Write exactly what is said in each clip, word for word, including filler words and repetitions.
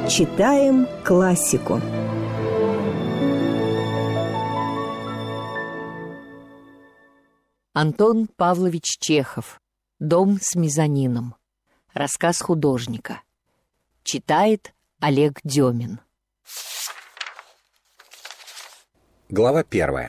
Читаем классику. Антон Павлович Чехов. «Дом с мезонином». Рассказ художника. Читает Олег Демин. Глава первая.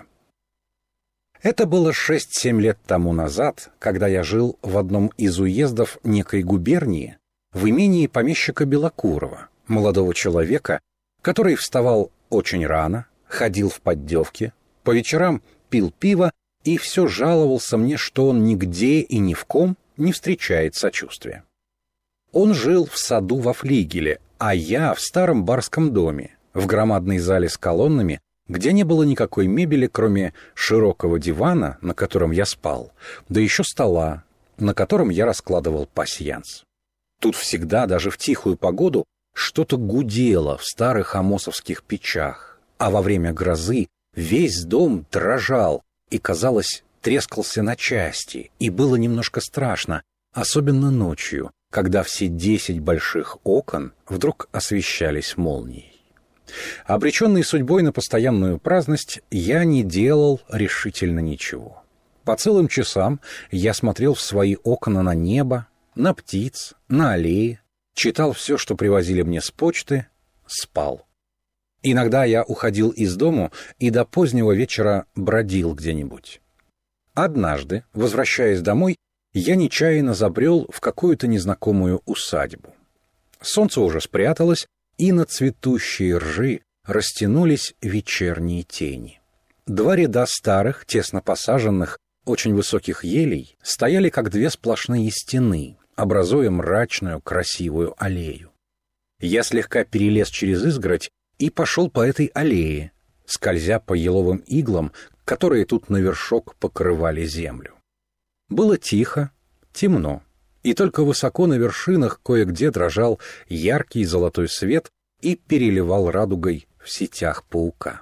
Это было шесть-семь лет тому назад, когда я жил в одном из уездов некой губернии в имении помещика Белокурова, молодого человека, который вставал очень рано, ходил в поддевке, по вечерам пил пиво и все жаловался мне, что он нигде и ни в ком не встречает сочувствия. Он жил в саду во флигеле, а я в старом барском доме, в громадной зале с колоннами, где не было никакой мебели, кроме широкого дивана, на котором я спал, да еще стола, на котором я раскладывал пасьянс. Тут всегда, даже в тихую погоду, что-то гудело в старых амосовских печах, а во время грозы весь дом дрожал и, казалось, трескался на части, и было немножко страшно, особенно ночью, когда все десять больших окон вдруг освещались молнией. Обреченный судьбой на постоянную праздность, я не делал решительно ничего. По целым часам я смотрел в свои окна на небо, на птиц, на аллеи, читал все, что привозили мне с почты, спал. Иногда я уходил из дому и до позднего вечера бродил где-нибудь. Однажды, возвращаясь домой, я нечаянно забрел в какую-то незнакомую усадьбу. Солнце уже спряталось, и на цветущие ржи растянулись вечерние тени. Два ряда старых, тесно посаженных, очень высоких елей стояли как две сплошные стены, образуя мрачную красивую аллею. Я слегка перелез через изгородь и пошел по этой аллее, скользя по еловым иглам, которые тут на вершок покрывали землю. Было тихо, темно. И только высоко на вершинах кое-где дрожал яркий золотой свет и переливал радугой в сетях паука.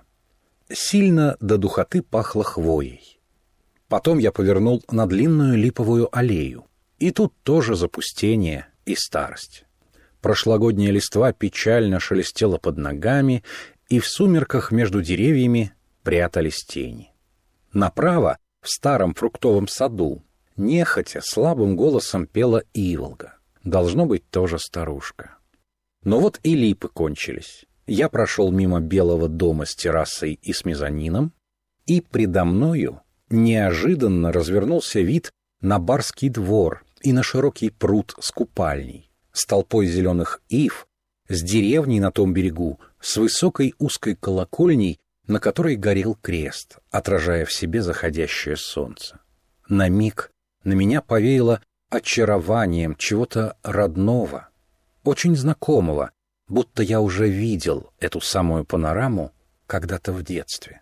Сильно до духоты пахло хвоей. Потом я повернул на длинную липовую аллею, и тут тоже запустение и старость. Прошлогодняя листва печально шелестела под ногами, и в сумерках между деревьями прятались тени. Направо, в старом фруктовом саду, нехотя, слабым голосом пела иволга. Должно быть, тоже старушка. Но вот и липы кончились. Я прошел мимо белого дома с террасой и с мезонином, и предо мною неожиданно развернулся вид на барский двор и на широкий пруд с купальней, с толпой зеленых ив, с деревней на том берегу, с высокой узкой колокольней, на которой горел крест, отражая в себе заходящее солнце. На миг на меня повеяло очарованием чего-то родного, очень знакомого, будто я уже видел эту самую панораму когда-то в детстве.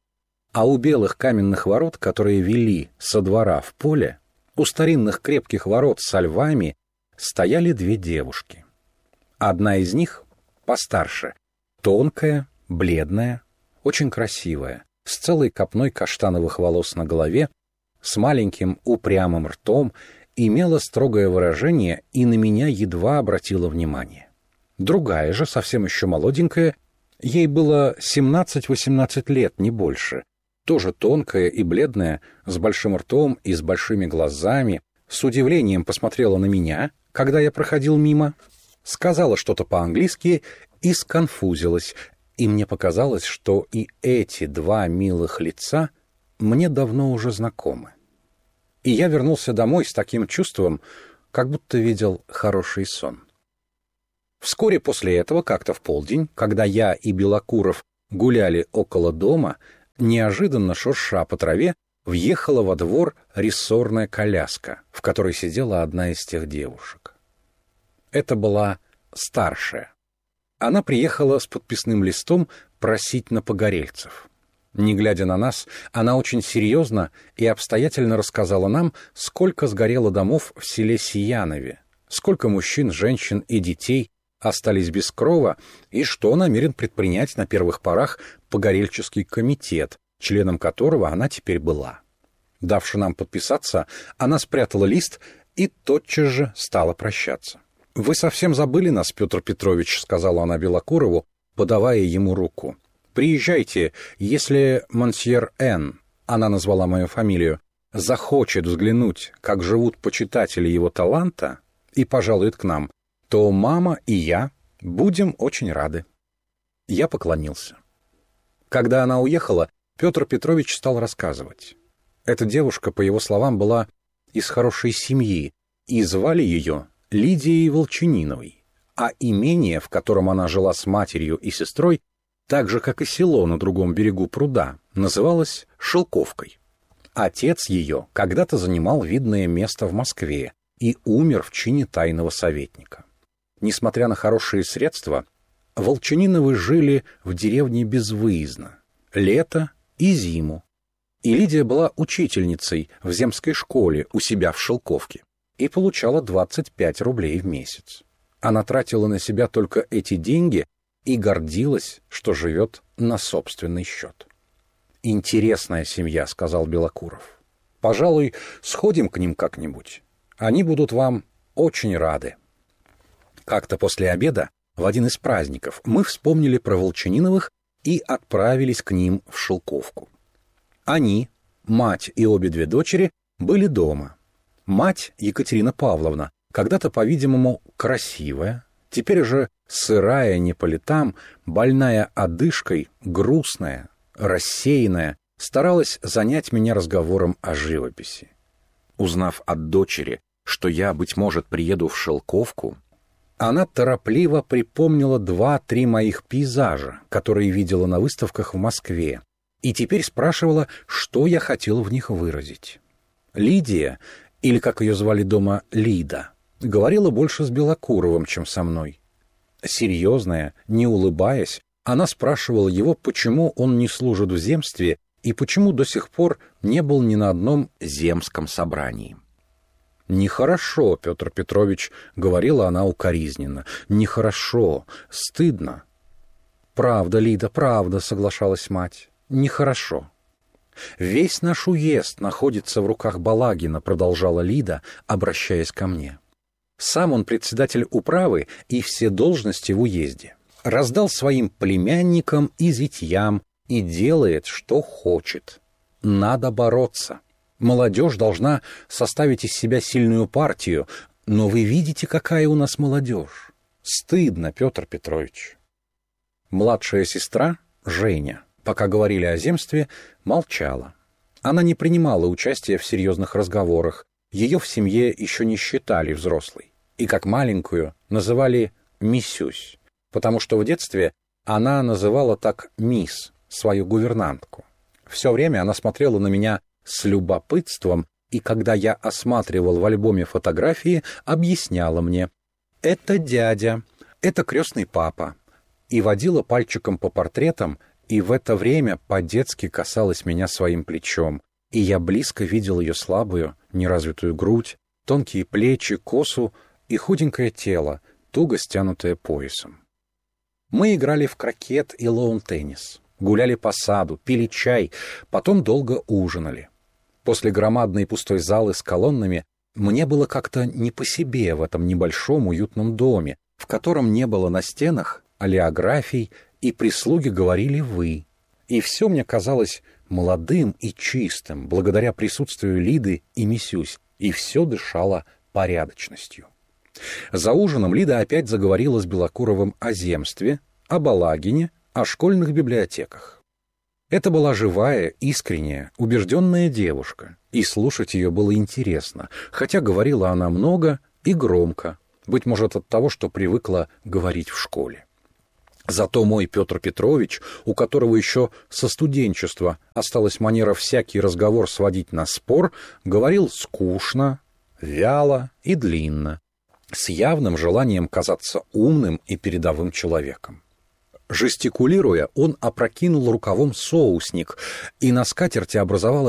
А у белых каменных ворот, которые вели со двора в поле, у старинных крепких ворот со львами, стояли две девушки. Одна из них, постарше, тонкая, бледная, очень красивая, с целой копной каштановых волос на голове, с маленьким упрямым ртом, имела строгое выражение и на меня едва обратила внимание. Другая же, совсем еще молоденькая, ей было семнадцать-восемнадцать лет, не больше, тоже тонкая и бледная, с большим ртом и с большими глазами, с удивлением посмотрела на меня, когда я проходил мимо, сказала что-то по-английски и сконфузилась, и мне показалось, что и эти два милых лица мне давно уже знакомы. И я вернулся домой с таким чувством, как будто видел хороший сон. Вскоре после этого, как-то в полдень, когда я и Белокуров гуляли около дома, неожиданно, шурша по траве, въехала во двор рессорная коляска, в которой сидела одна из тех девушек. Это была старшая. Она приехала с подписным листом просить на погорельцев. Не глядя на нас, она очень серьезно и обстоятельно рассказала нам, сколько сгорело домов в селе Сиянове, сколько мужчин, женщин и детей остались без крова, и что намерен предпринять на первых порах погорельческий комитет, членом которого она теперь была. Давши нам подписаться, она спрятала лист и тотчас же стала прощаться. «Вы совсем забыли нас, Петр Петрович», — сказала она Белокурову, подавая ему руку. «Приезжайте, если монсьер Н, она назвала мою фамилию, захочет взглянуть, как живут почитатели его таланта, и пожалует к нам, то мама и я будем очень рады». Я поклонился. Когда она уехала, Петр Петрович стал рассказывать. Эта девушка, по его словам, была из хорошей семьи, и звали ее Лидией Волчаниновой, а имение, в котором она жила с матерью и сестрой, так же, как и село на другом берегу пруда, называлось Шелковкой. Отец ее когда-то занимал видное место в Москве и умер в чине тайного советника. Несмотря на хорошие средства, Волчаниновы жили в деревне безвыездно, лето и зиму. И Лидия была учительницей в земской школе у себя в Шелковке и получала двадцать пять рублей в месяц. Она тратила на себя только эти деньги и гордилась, что живет на собственный счет. «Интересная семья», — сказал Белокуров. «Пожалуй, сходим к ним как-нибудь. Они будут вам очень рады». Как-то после обеда, в один из праздников, мы вспомнили про Волчаниновых и отправились к ним в Шелковку. Они, мать и обе две дочери, были дома. Мать, Екатерина Павловна, когда-то, по-видимому, красивая, теперь же сырая не по летам, больная одышкой, грустная, рассеянная, старалась занять меня разговором о живописи. Узнав от дочери, что я, быть может, приеду в Шелковку, она торопливо припомнила два-три моих пейзажа, которые видела на выставках в Москве, и теперь спрашивала, что я хотел в них выразить. Лидия, или, как ее звали дома, Лида, говорила больше с Белокуровым, чем со мной. Серьезная, не улыбаясь, она спрашивала его, почему он не служит в земстве и почему до сих пор не был ни на одном земском собрании. «Нехорошо, Петр Петрович», — говорила она укоризненно, — «нехорошо, стыдно». «Правда, Лида, правда», — соглашалась мать, — «нехорошо». «Весь наш уезд находится в руках Балагина», — продолжала Лида, обращаясь ко мне. «Сам он председатель управы и все должности в уезде. Раздал своим племянникам и зятьям и делает, что хочет. Надо бороться. Молодежь должна составить из себя сильную партию, но вы видите, какая у нас молодежь. Стыдно, Петр Петрович». Младшая сестра, Женя, пока говорили о земстве, молчала. Она не принимала участия в серьезных разговорах, ее в семье еще не считали взрослой, и как маленькую называли «миссюсь», потому что в детстве она называла так мисс, свою гувернантку. Все время она смотрела на меня с любопытством, и когда я осматривал в альбоме фотографии, объясняла мне: «Это дядя, это крестный папа», и водила пальчиком по портретам, и в это время по-детски касалась меня своим плечом, и я близко видел ее слабую, неразвитую грудь, тонкие плечи, косу и худенькое тело, туго стянутое поясом. Мы играли в крокет и лоун-теннис, гуляли по саду, пили чай, потом долго ужинали. После громадной пустой залы с колоннами мне было как-то не по себе в этом небольшом уютном доме, в котором не было на стенах олеографий, и прислуги говорили «вы». И все мне казалось молодым и чистым, благодаря присутствию Лиды и миссюсь, и все дышало порядочностью. За ужином Лида опять заговорила с Белокуровым о земстве, о Балагине, о школьных библиотеках. Это была живая, искренняя, убежденная девушка, и слушать ее было интересно, хотя говорила она много и громко, быть может от того, что привыкла говорить в школе. Зато мой Петр Петрович, у которого еще со студенчества осталась манера всякий разговор сводить на спор, говорил скучно, вяло и длинно, с явным желанием казаться умным и передовым человеком. Жестикулируя, он опрокинул рукавом соусник, и на скатерти образовалась